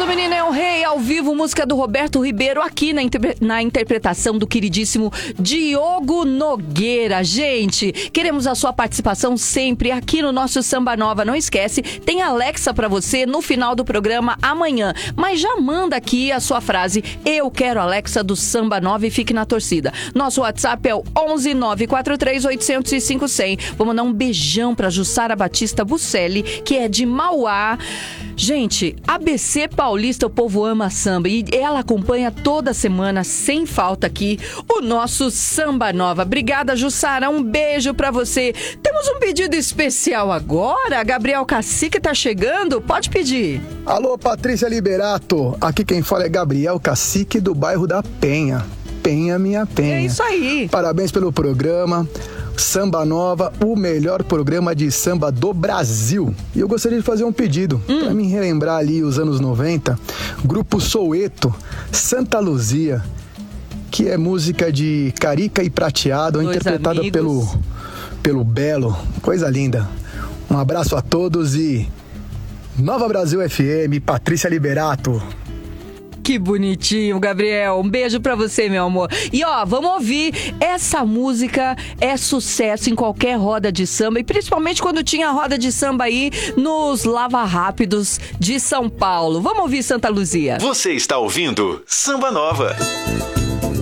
do Menino é o Rei, ao vivo, música do Roberto Ribeiro, aqui na interpretação do queridíssimo Diogo Nogueira. Gente, queremos a sua participação sempre aqui no nosso Samba Nova. Não esquece, tem Alexa pra você no final do programa amanhã. Mas já manda aqui a sua frase, eu quero Alexa do Samba Nova, e fique na torcida. Nosso WhatsApp é o 11 943 805 100. Vou mandar um beijão pra Jussara Batista Bucelli, que é de Mauá. Gente, ABC Paulista, o povo ama samba e ela acompanha toda semana, sem falta aqui, o nosso Samba Nova. Obrigada, Jussara, um beijo pra você. Temos um pedido especial agora, Gabriel Cacique tá chegando, pode pedir. Alô, Patrícia Liberato, aqui quem fala é Gabriel Cacique do bairro da Penha. Penha, minha Penha. É isso aí. Parabéns pelo programa. Samba Nova, o melhor programa de samba do Brasil. E eu gostaria de fazer um pedido para me relembrar ali os anos 90, Grupo Soweto, Santa Luzia, que é música de Carica e Prateado, Dois interpretada amigos. pelo Belo. Coisa linda. Um abraço a todos e Nova Brasil FM, Patrícia Liberato. Que bonitinho, Gabriel. Um beijo pra você, meu amor. E ó, vamos ouvir. Essa música é sucesso em qualquer roda de samba, e principalmente quando tinha roda de samba aí nos Lava Rápidos de São Paulo. Vamos ouvir Santa Luzia. Você está ouvindo Samba Nova.